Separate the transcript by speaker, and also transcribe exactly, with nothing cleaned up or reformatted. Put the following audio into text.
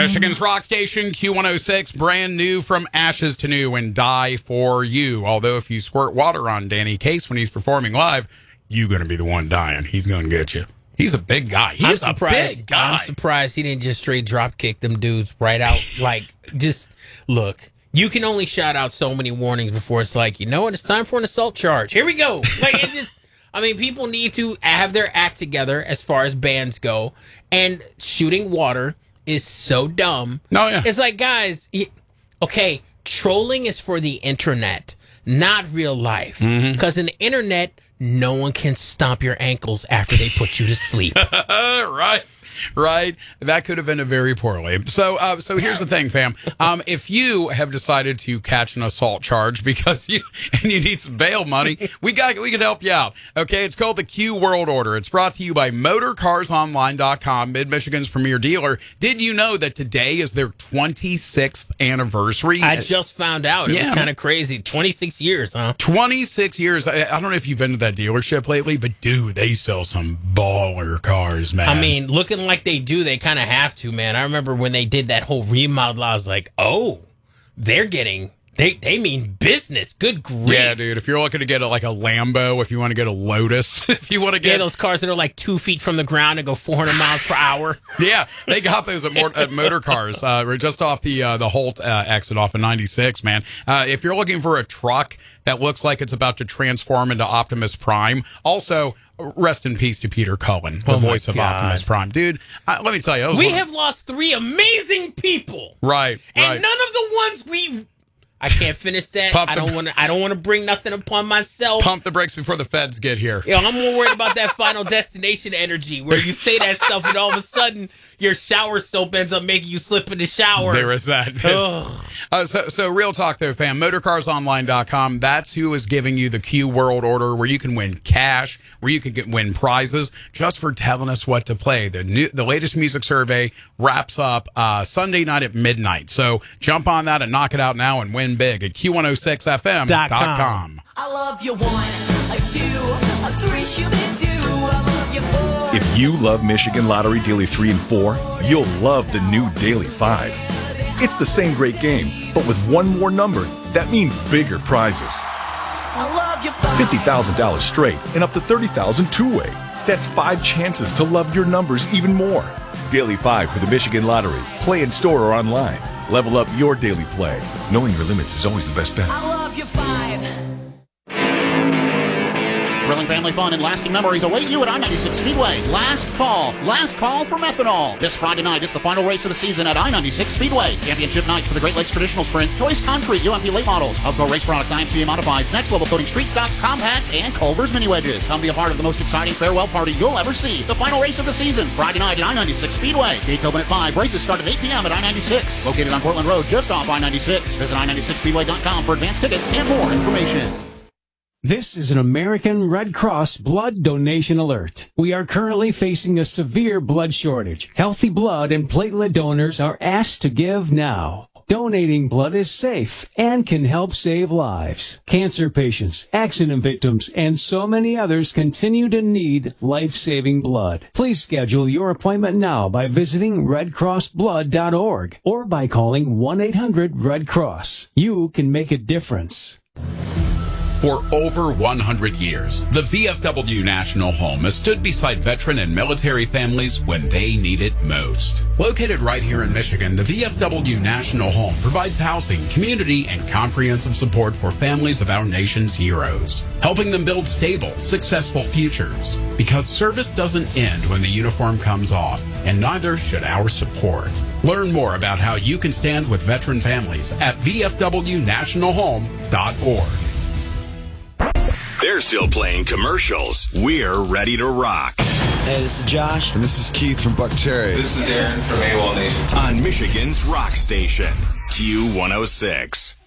Speaker 1: Michigan's Rock Station, Q one oh six, brand new from ashes to new, and Die For You. Although if you squirt water on Danny Case when he's performing live, you're going to be the one dying. He's going to get you. He's a big guy. He's
Speaker 2: I'm
Speaker 1: a
Speaker 2: surprised,
Speaker 1: big guy.
Speaker 2: I'm surprised he didn't just straight drop kick them dudes right out. Like, just, look, you can only shout out so many warnings before it's like, you know what, it's time for an assault charge. Here we go. Like, it just... I mean, people need to have their act together as far as bands go, and shooting water is so dumb.
Speaker 1: Oh, yeah.
Speaker 2: It's like, guys, okay, trolling is for the internet, not real life. Because in the internet, no one can stomp your ankles after they put you to sleep.
Speaker 1: Right. Right. That could have ended very poorly. So, uh, so here's the thing, fam. Um, if you have decided to catch an assault charge because you and you need some bail money, we got we can help you out. Okay, it's called the Q World Order. It's brought to you by Motor Cars Online dot com, Mid Michigan's premier dealer. Did you know that today is their twenty-sixth anniversary?
Speaker 2: I just found out. It
Speaker 1: Yeah.
Speaker 2: was kind of crazy. twenty-six years, huh?
Speaker 1: twenty-six years. I, I don't know if you've been to that dealership lately, but dude, they sell some baller cars, man.
Speaker 2: I mean, looking like they do, they kind of have to, man. I remember when they did that whole remodel, I was like, oh, they're getting, they they mean business. Good grief.
Speaker 1: Yeah, dude, if you're looking to get a, like a Lambo, if you want to get a Lotus, if you want to
Speaker 2: Yeah,
Speaker 1: get...
Speaker 2: those cars that are like two feet from the ground and go four hundred miles per hour.
Speaker 1: Yeah, they got those at, Mor- at Motor Cars. Uh, we're just off the uh, the Holt uh, exit off of ninety-six, man. Uh, if you're looking for a truck that looks like it's about to transform into Optimus Prime, also... Rest in peace to Peter Cullen, the
Speaker 2: Oh my
Speaker 1: voice of
Speaker 2: God.
Speaker 1: Optimus Prime. Dude, uh, let me tell you. that was
Speaker 2: We
Speaker 1: one-
Speaker 2: have lost three amazing people.
Speaker 1: Right,
Speaker 2: And
Speaker 1: right.
Speaker 2: none of the ones we... I can't finish that.
Speaker 1: Pump
Speaker 2: I
Speaker 1: the-
Speaker 2: don't want to. I don't want to bring nothing upon myself.
Speaker 1: Pump the brakes before the feds get here.
Speaker 2: Yo, I'm more worried about that Final Destination energy where you say that stuff and all of a sudden your shower soap ends up making you slip in the shower.
Speaker 1: There is that.
Speaker 2: Ugh.
Speaker 1: Uh, so, so real talk though, fam. Motor Cars Online dot com. That's who is giving you the Q World Order, where you can win cash, where you can get, win prizes just for telling us what to play. The new, the latest music survey wraps up uh, Sunday night at midnight. So jump on that and knock it out now and win big at Q one oh six F M dot com.
Speaker 3: I love you one, a two, a three, should be two. I love you four.
Speaker 4: If you love Michigan Lottery Daily three and four, you'll love the new Daily five. It's the same great game, but with one more number, that means bigger prizes.
Speaker 3: I love you five.
Speaker 4: fifty thousand dollars straight and up to thirty thousand dollars two-way. That's five chances to love your numbers even more. Daily five for the Michigan Lottery. Play in store or online. Level up your daily play. Knowing your limits is always the best bet.
Speaker 3: I love you five.
Speaker 5: Thrilling family fun and lasting memories await you at I ninety-six Speedway. Last call. Last call for methanol. This Friday night is the final race of the season at I ninety-six Speedway. Championship night for the Great Lakes Traditional Sprints, Choice Concrete, U M P late models, Hubco Race Products, I M C A Modifieds, Next Level Coating, Street Stocks, Compacts, and Culver's Mini Wedges. Come be a part of the most exciting farewell party you'll ever see. The final race of the season, Friday night at I ninety-six Speedway. Gates open at five. Races start at eight p.m. at I ninety-six. Located on Portland Road, just off I ninety-six. Visit I ninety-six speedway dot com for advanced tickets and more information.
Speaker 6: This is an American Red Cross blood donation alert. We are currently facing a severe blood shortage. Healthy blood and platelet donors are asked to give now. Donating blood is safe and can help save lives. Cancer patients, accident victims, and so many others continue to need life-saving blood. Please schedule your appointment now by visiting red cross blood dot org or by calling one eight hundred red cross. You can make a difference.
Speaker 1: For over one hundred years, the V F W National Home has stood beside veteran and military families when they need it most. Located right here in Michigan, the V F W National Home provides housing, community, and comprehensive support for families of our nation's heroes, helping them build stable, successful futures. Because service doesn't end when the uniform comes off, and neither should our support. Learn more about how you can stand with veteran families at V F W national home dot org.
Speaker 7: They're still playing commercials. We're ready to rock.
Speaker 8: Hey, this is Josh.
Speaker 9: And this is Keith from Buck Cherry.
Speaker 10: This is Aaron from AWOL Nation.
Speaker 7: On Michigan's Rock Station, Q one oh six.